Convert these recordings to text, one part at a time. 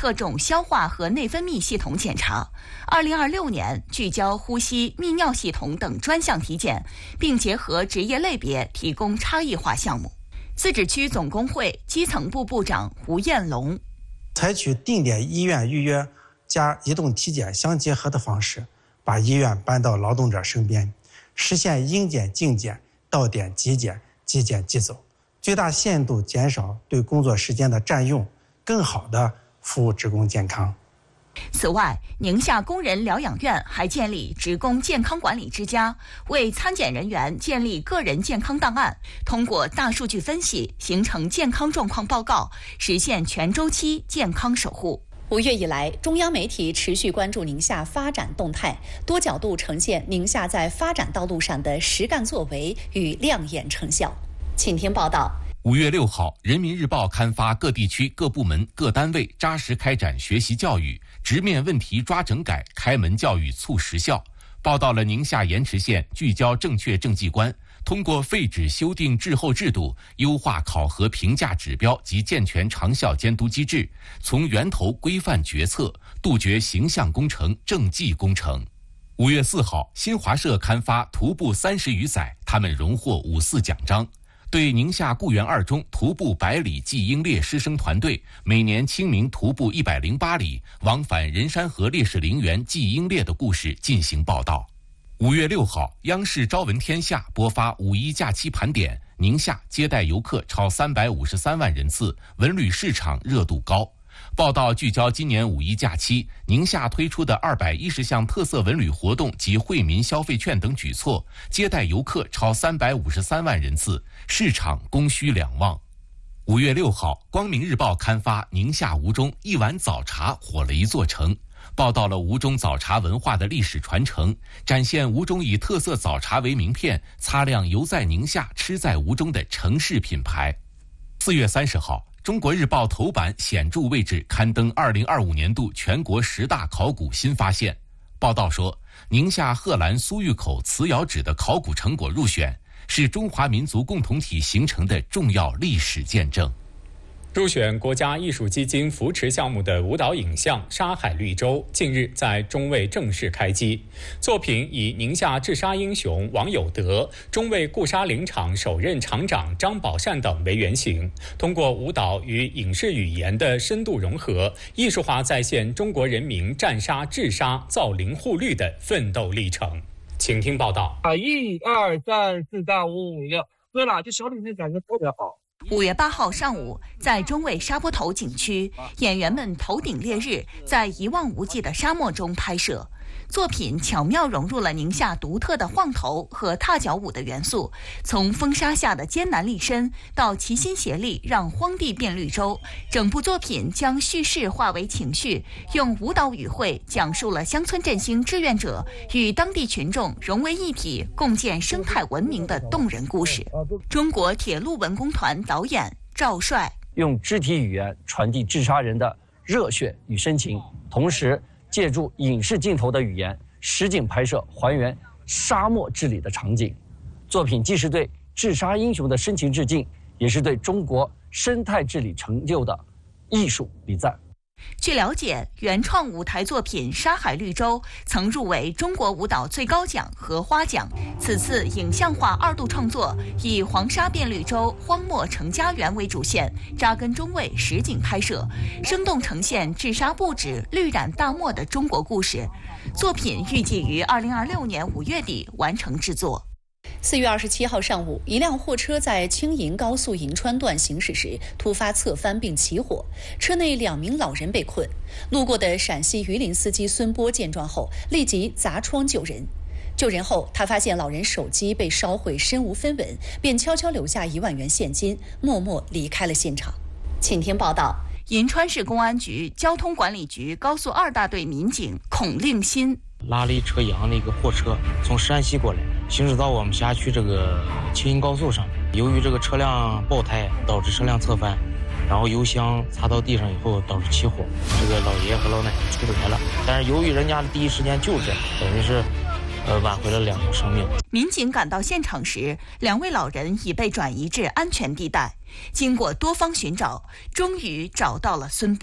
侧重消化和内分泌系统检查。2026年聚焦呼吸、泌尿系统等专项体检，并结合职业类别提供差异化项目。自治区总工会基层部部长胡彦龙， 采取定点医院预约加移动体检相结合的方式，把医院搬到劳动者身边，实现应检尽检、到点即检、即检即走，最大限度减少对工作时间的占用，更好地服务职工健康。 此外，宁夏工人疗养院还建立职工健康管理之家，为参检人员建立个人健康档案，通过大数据分析形成健康状况报告，实现全周期健康守护。 5月以来，中央媒体持续关注宁夏发展动态，多角度呈现宁夏在发展道路上的实干作为与亮眼成效。请听报道。 5月6号，人民日报刊发各地区各部门各单位扎实开展学习教育，直面问题抓整改，开门教育促实效，报道了宁夏盐池县聚焦正确政绩观，通过废止修订滞后制度，优化考核评价指标及健全长效监督机制，从源头规范决策，杜绝形象工程、政绩工程。5月4号，新华社刊发徒步30余载，他们荣获54奖章。对宁夏固原二中徒步100里季英烈师生团队每年清明徒步108里，往返人山河烈士陵园季英烈的故事进行报道。5月6号，央视朝闻天下播发5·1假期盘点，宁夏接待游客超353万人次，文旅市场热度高。报道聚焦今年5·1假期，宁夏推出的210项特色文旅活动及惠民消费券等举措，接待游客超353万人次，市场供需两旺。5月6号，光明日报刊发宁夏吴中一碗早茶火了一座城，报道了吴中早茶文化的历史传承，展现吴中以特色早茶为名片，擦亮游在宁夏吃在吴中的城市品牌。4月30号，中国日报头版显著位置刊登2025年度全国10大考古新发现。报道说，宁夏贺兰苏峪口瓷窑址的考古成果入选，是中华民族共同体形成的重要历史见证。 入选国家艺术基金扶持项目的舞蹈影像《沙海绿洲》近日在中卫正式开机。作品以宁夏治沙英雄王有德、中卫固沙林场首任厂长张宝善等为原型，通过舞蹈与影视语言的深度融合，艺术化再现中国人民战沙、治沙、造林护绿的奋斗历程。请听报道。 1、2、3、4、5、6，对了，这小品感觉特别好。 5月8号上午，在中卫沙坡头景区，演员们头顶烈日，在一望无际的沙漠中拍摄。作品巧妙融入了宁夏独特的晃头和踏脚舞的元素，从风沙下的艰难立身到齐心协力让荒地变绿洲，整部作品将叙事化为情绪，用舞蹈语汇讲述了乡村振兴志愿者与当地群众融为一体，共建生态文明的动人故事。中国铁路文工团导演赵帅用肢体语言传递治沙人的热血与深情，同时借助影视镜头的语言，实景拍摄还原沙漠治理的场景。作品既是对治沙英雄的深情致敬，也是对中国生态治理成就的艺术礼赞。 据了解，原创舞台作品《沙海绿洲》曾入围中国舞蹈最高奖荷花奖。此次影像化2度创作，以黄沙变绿洲、荒漠成家园为主线，扎根中卫实景拍摄，生动呈现治沙不止、绿染大漠的中国故事。作品预计于2026年5月底完成制作。 4月27号上午，一辆货车在青银高速银川段行驶时突发侧翻并起火，车内2名老人被困。路过的陕西榆林司机孙波见状后，立即砸窗救人。救人后，他发现老人手机被烧毁，身无分文，便悄悄留下1万元现金，默默离开了现场。请听报道。 银川市公安局交通管理局高速2大队民警孔令新拉了一车洋的一个货车从山西过来，行驶到我们辖区这个青银高速上。由于这个车辆爆胎导致车辆侧翻，然后油箱擦到地上以后导致起火，这个老爷爷和老奶奶出不来了。但是由于人家第一时间救治，等于是挽回了2条生命。 民警赶到现场时，2位老人已被转移至安全地带。经过多方寻找，终于找到了孙波。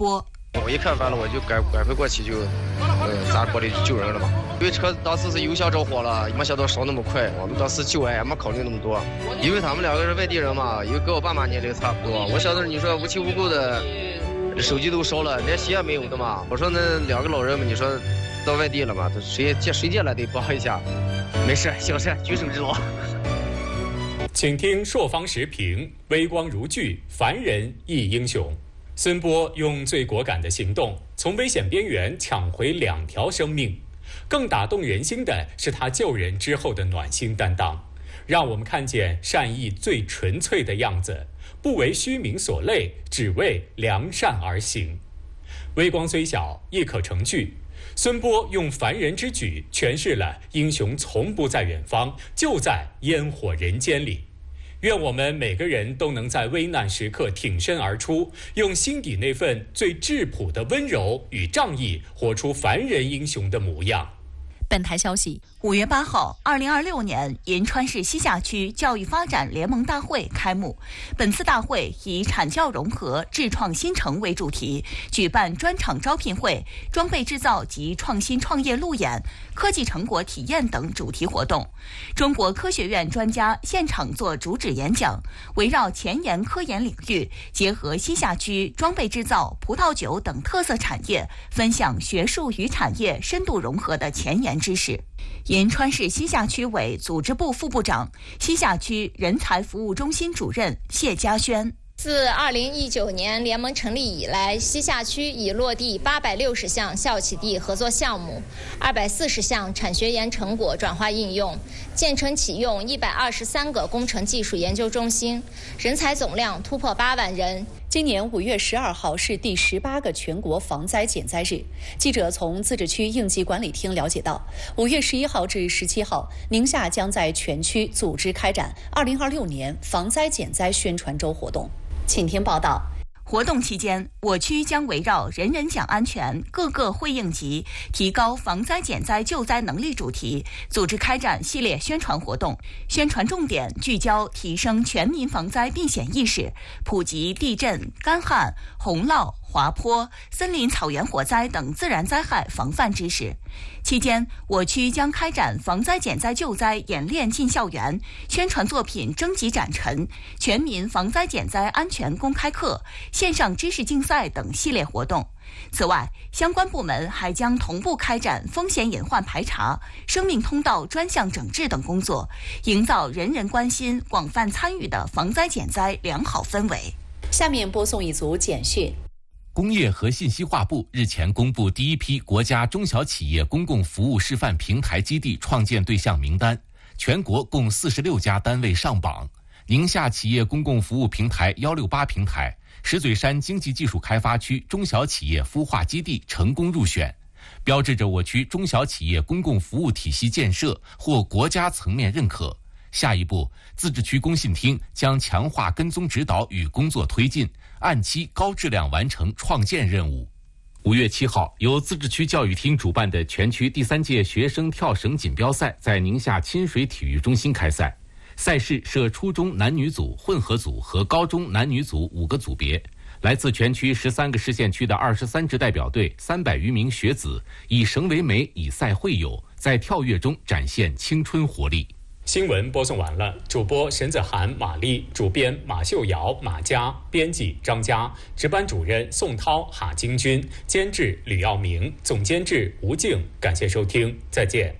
我一看完了，我就赶快过去就砸锅里救人了嘛。因为车当时是油箱着火了，没想到烧那么快，我们当时救援也没考虑那么多。因为他们2个是外地人嘛，因为跟我爸妈年龄差不多。我想的你说无亲无故的，手机都烧了，连鞋也没有的嘛。我说那2个老人嘛，你说到外地了嘛，谁借来得帮一下。没事，小事，举手之劳。 请听朔方时评：微光如炬，凡人亦英雄。孙波用最果敢的行动，从危险边缘抢回2条生命。更打动人心的是他救人之后的暖心担当，让我们看见善意最纯粹的样子，不为虚名所累，只为良善而行。微光虽小，亦可成炬。孙波用凡人之举诠释了英雄从不在远方，就在烟火人间里。愿我们每个人都能在危难时刻挺身而出，用心底那份最质朴的温柔与仗义，活出凡人英雄的模样。 本台消息 ，5月8号，2026年银川市西夏区教育发展联盟大会开幕。本次大会以产教融合、智创新城为主题，举办专场招聘会、装备制造及创新创业路演、科技成果体验等主题活动。中国科学院专家现场做主旨演讲，围绕前沿科研领域，结合西夏区装备制造、葡萄酒等特色产业，分享学术与产业深度融合的前沿知识。银川市西夏区委组织部副部长、西夏区人才服务中心主任谢家轩。 自2019年联盟成立以来，西夏区已落地860项校企地合作项目，240项产学研成果转化应用，建成启用123个工程技术研究中心，人才总量突破8万人。 今年5月12号是第18个全国防灾减灾日。记者从自治区应急管理厅了解到，5月11号至17号，宁夏将在全区组织开展2026年防灾减灾宣传周活动。请听报道。 活动期间，我区将围绕人人讲安全、各个会应急、提高防灾减灾救灾能力主题，组织开展系列宣传活动。宣传重点聚焦提升全民防灾避险意识，普及地震、干旱、洪涝、滑坡、森林草原火灾等自然灾害防范知识。期间，我区将开展防灾减灾救灾演练进校园、宣传作品征集展陈、全民防灾减灾安全公开课、线上知识竞赛等系列活动。此外，相关部门还将同步开展风险隐患排查、生命通道专项整治等工作，营造人人关心、广泛参与的防灾减灾良好氛围。 下面播送一组简讯。 工业和信息化部日前公布第一批国家中小企业公共服务示范平台基地创建对象名单，全国共46家单位上榜。宁夏企业公共服务平台168平台、石嘴山经济技术开发区中小企业孵化基地成功入选，标志着我区中小企业公共服务体系建设获国家层面认可。下一步，自治区工信厅将强化跟踪指导与工作推进，按期高质量完成创建任务。5月7号，由自治区教育厅主办的全区第3届学生跳绳锦标赛在宁夏亲水体育中心开赛。赛事设初中男女组、混合组和高中男女组5个组别。来自全区13个市县区的23支代表队300余名学子，以绳为媒，以赛会友，在跳跃中展现青春活力。 新闻播送完了，主播沈子涵、马丽，主编马秀瑶、马佳，编辑张佳，值班主任宋涛、哈金军，监制吕耀明，总监制吴静。感谢收听，再见。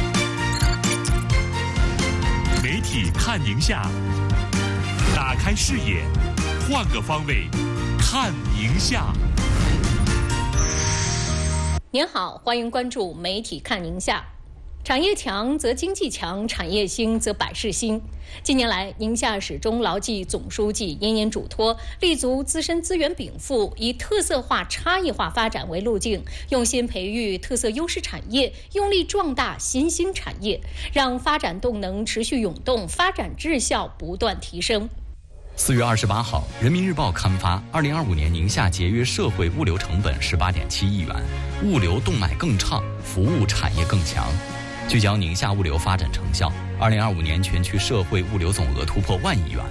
媒体看宁夏，打开视野，换个方位看宁夏。 您好，欢迎关注媒体看宁夏。产业强则经济强，产业兴则百事兴。近年来，宁夏始终牢记总书记殷殷嘱托，立足自身资源禀赋，以特色化、差异化发展为路径，用心培育特色优势产业，用力壮大新兴产业，让发展动能持续涌动，发展质效不断提升。 4月28号，《人民日报》刊发2025年宁夏节约社会物流成本18.7亿元，物流动脉更畅，服务产业更强。聚焦宁夏物流发展成效，2025年全区社会物流总额突破1万亿元，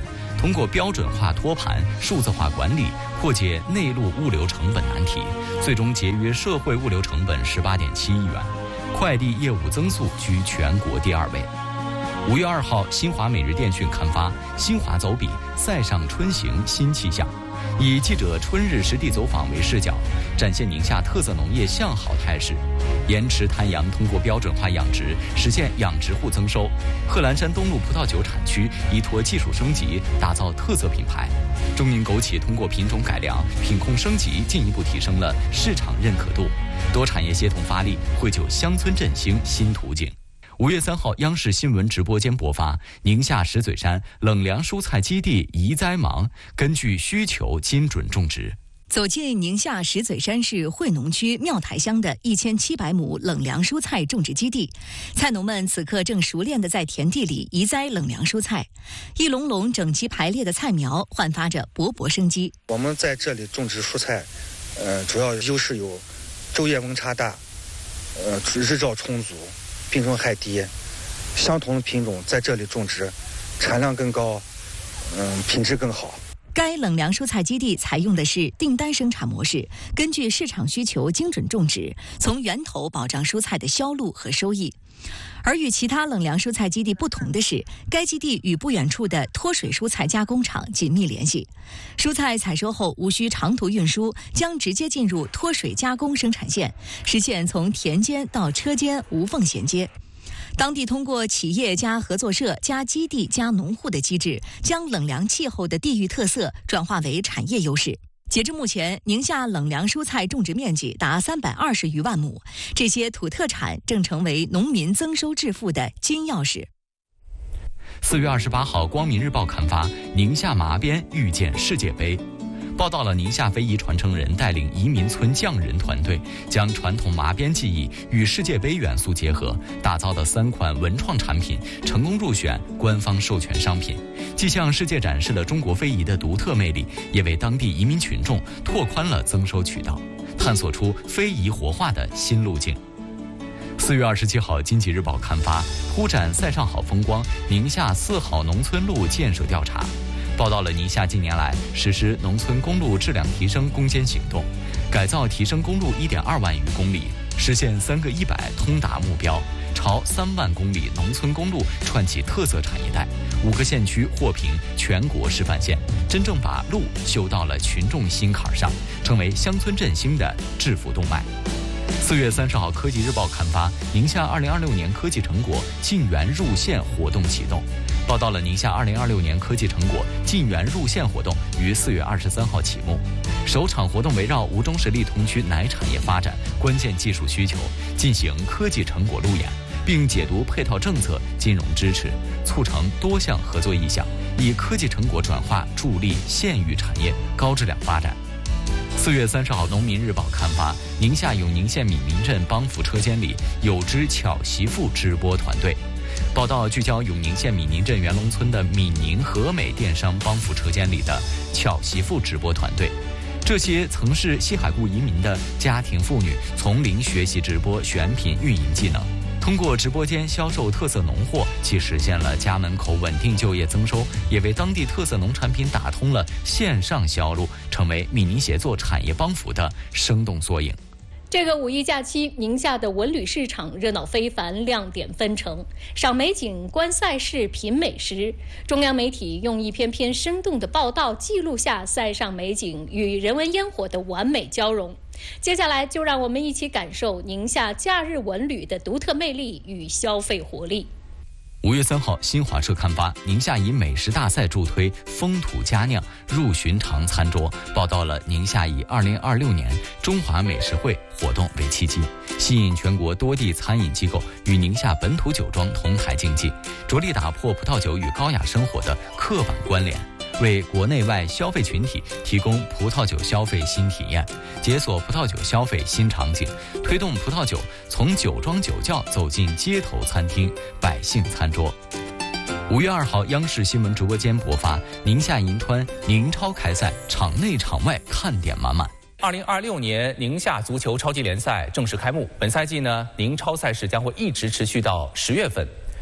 通过标准化托盘、数字化管理，破解内陆物流成本难题，最终节约社会物流成本18.7亿元，快递业务增速居全国第2位。5月2号，新华每日电讯刊发《新华走笔：塞上春行新气象》，以记者春日实地走访为视角，展现宁夏特色农业向好态势。盐池滩羊通过标准化养殖，实现养殖户增收。贺兰山东路葡萄酒产区依托技术升级，打造特色品牌。中宁枸杞通过品种改良、品控升级，进一步提升了市场认可度。多产业协同发力，绘就乡村振兴新图景。5月3号，央视新闻直播间播发宁夏石嘴山冷凉蔬菜基地移栽盲，根据需求精准种植。 走进宁夏石嘴山市惠农区庙台乡的1700亩冷凉蔬菜种植基地，菜农们此刻正熟练地在田地里移栽冷凉蔬菜，一垄垄整齐排列的菜苗焕发着勃勃生机。 我们在这里种植蔬菜，主要优势有昼夜温差大，日照充足，病虫害低。相同的品种在这里种植，产量更高，品质更好。 该冷凉蔬菜基地采用的是订单生产模式，根据市场需求精准种植，从源头保障蔬菜的销路和收益。而与其他冷凉蔬菜基地不同的是，该基地与不远处的脱水蔬菜加工厂紧密联系，蔬菜采收后无需长途运输，将直接进入脱水加工生产线，实现从田间到车间无缝衔接。当地通过企业加合作社加基地加农户的机制，将冷凉气候的地域特色转化为产业优势。截至目前，宁夏冷凉蔬菜种植面积达320余万亩，这些土特产正成为农民增收致富的金钥匙。 4月28号，《光明日报》刊发宁夏麻边遇见世界杯，报道了宁夏非遗传承人带领移民村匠人团队，将传统麻边技艺与世界杯元素结合，打造的3款文创产品成功入选官方授权商品，既向世界展示了中国非遗的独特魅力，也为当地移民群众拓宽了增收渠道，探索出非遗活化的新路径。4月27号，《经济日报》刊发铺展塞上好风光，宁夏4号农村路建设调查，报道了宁夏近年来实施农村公路质量提升攻坚行动，改造提升公路1.2万余公里，实现3个100通达目标，朝3万公里农村公路串起特色产业带，5个县区获评全国示范县，真正把路修到了群众心坎上，成为乡村振兴的致富动脉。4月30号，《科技日报》刊发宁夏2026年科技成果进园入县活动启动，报道了宁夏2026年科技成果进园入县活动于4月23号启幕。首场活动围绕吴中市荔通区奶产业发展关键技术需求进行科技成果路演，并解读配套政策、金融支持，促成多项合作意向，以科技成果转化助力县域产业高质量发展。4月30号，《农民日报》刊发宁夏永宁县闽宁镇帮扶车间里有支巧媳妇直播团队，报道聚焦永宁县闽宁镇元龙村的闽宁和美电商帮扶车间里的巧媳妇直播团队。这些曾是西海固移民的家庭妇女，从零学习直播、选品、运营技能，通过直播间销售特色农货，既实现了家门口稳定就业增收，也为当地特色农产品打通了线上销路，成为闽宁协作产业帮扶的生动缩影。 这个5一假期，宁夏的文旅市场热闹非凡，亮点纷呈，赏美景、观赛事、品美食。中央媒体用一篇篇生动的报道记录下塞上美景与人文烟火的完美交融。接下来就让我们一起感受宁夏假日文旅的独特魅力与消费活力。 5月3号，新华社刊发宁夏以美食大赛助推风土佳酿入寻常餐桌，报道了宁夏以2026年中华美食会活动为契机，吸引全国多地餐饮机构与宁夏本土酒庄同台竞技，着力打破葡萄酒与高雅生活的刻板关联，为国内外消费群体提供葡萄酒消费新体验，解锁葡萄酒消费新场景，推动葡萄酒从酒庄酒窖走进街头餐厅、百姓餐桌。5月2号，央视新闻直播间播发宁夏银团宁超开赛，场内场外看点满满。 2026年宁夏足球超级联赛正式开幕，本赛季呢，宁超赛事将会一直持续到10月份。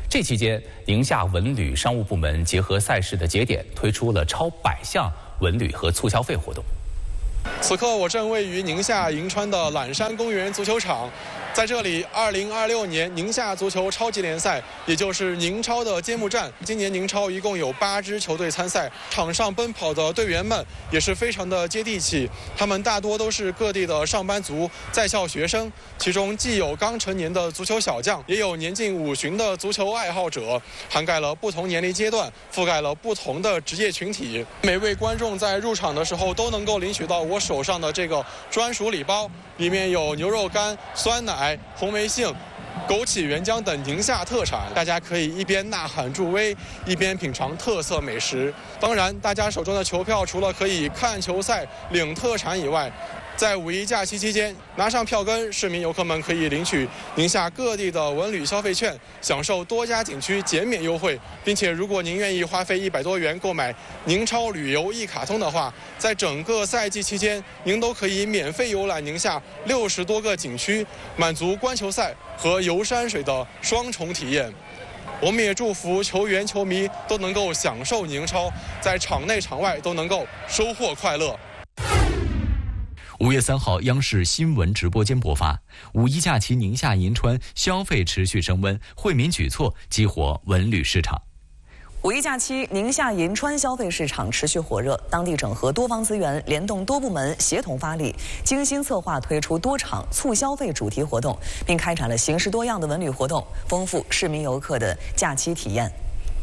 这期间，宁夏文旅商务部门结合赛事的节点，推出了超100项文旅和促消费活动。 此刻我正位于宁夏银川的揽山公园足球场，在这里，2026年宁夏足球超级联赛，也就是宁超的揭幕战。今年宁超一共有8支球队参赛，场上奔跑的队员们也是非常的接地气，他们大多都是各地的上班族、在校学生，其中既有刚成年的足球小将，也有年近50的足球爱好者，涵盖了不同年龄阶段，覆盖了不同的职业群体。每位观众在入场的时候都能够领取到我手上的这个专属礼包，里面有牛肉干、酸奶、红梅杏、枸杞原浆等宁夏特产，大家可以一边呐喊助威，一边品尝特色美食。当然，大家手中的球票除了可以看球赛、领特产以外，在五一假期期间，拿上票根，市民游客们可以领取宁夏各地的文旅消费券，享受多家景区减免优惠，并且如果您愿意花费100多元购买宁超旅游一卡通的话，在整个赛季期间，您都可以免费游览宁夏60多个景区，满足观球赛和游山水的双重体验。我们也祝福球员、球迷都能够享受宁超，在场内场外都能够收获快乐。 5月3号，央视新闻直播间播发。五一假期，宁夏银川消费持续升温，惠民举措激活文旅市场。 五一假期，宁夏银川消费市场持续火热，当地整合多方资源，联动多部门协同发力，精心策划推出多场促消费主题活动，并开展了形式多样的文旅活动，丰富市民游客的假期体验。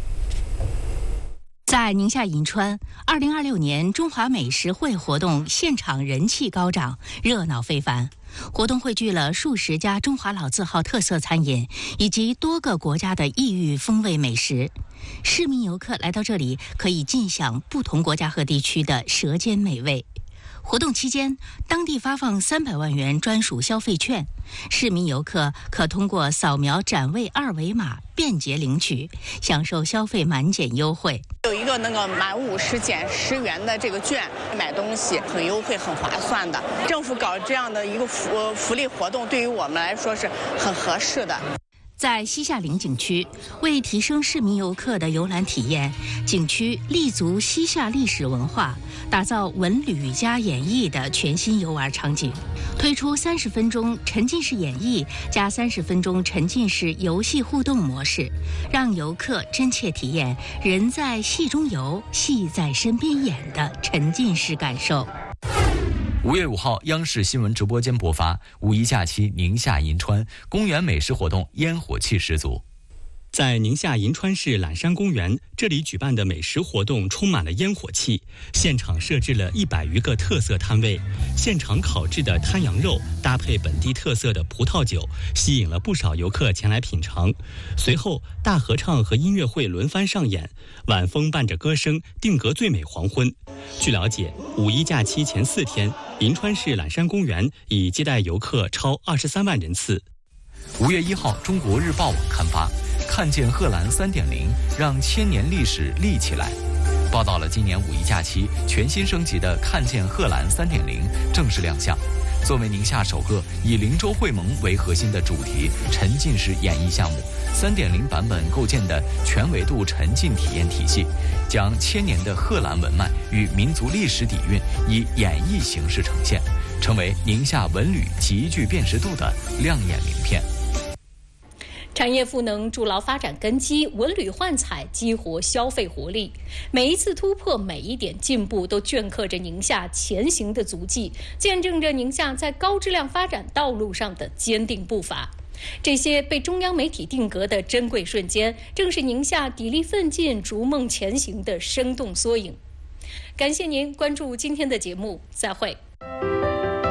在宁夏银川，2026年中华美食会活动现场人气高涨，热闹非凡。活动汇聚了数十家中华老字号特色餐饮以及多个国家的异域风味美食。市民游客来到这里，可以尽享不同国家和地区的舌尖美味。活动期间，当地发放300万元专属消费券，市民游客可通过扫描展位2维码便捷领取，享受消费满减优惠。 有一个满50减10元的这个券，买东西很优惠、很划算的。政府搞这样的一个福利活动，对于我们来说是很合适的。 在西夏陵景区，为提升市民游客的游览体验，景区立足西夏历史文化，打造文旅加演绎的全新游玩场景，推出30分钟沉浸式演绎加30分钟沉浸式游戏互动模式，让游客真切体验人在戏中游，戏在身边演的沉浸式感受。 5月5号，央视新闻直播间播发。五一假期，宁夏银川公园美食活动烟火气十足。 在宁夏银川市揽山公园，这里举办的美食活动充满了烟火气。现场设置了100余个特色摊位，现场烤制的滩羊肉搭配本地特色的葡萄酒，吸引了不少游客前来品尝。随后，大合唱和音乐会轮番上演，晚风伴着歌声，定格最美黄昏。据了解，五一假期前4天，银川市揽山公园已接待游客超23万人次。 5月1号，中国日报网刊发。看见贺兰3.0，让千年历史立起来。报道了今年五一假期全新升级的看见贺兰3.0正式亮相。作为宁夏首个以灵州会盟为核心的主题沉浸式演绎项目，3.0版本构建的全维度沉浸体验体系，将千年的贺兰文脉与民族历史底蕴以演绎形式呈现，成为宁夏文旅极具辨识度的亮眼名片。 产业赋能筑牢发展根基，文旅焕彩激活消费活力。每一次突破，每一点进步，都镌刻着宁夏前行的足迹，见证着宁夏在高质量发展道路上的坚定步伐。这些被中央媒体定格的珍贵瞬间，正是宁夏砥砺奋进、逐梦前行的生动缩影。感谢您关注今天的节目，再会。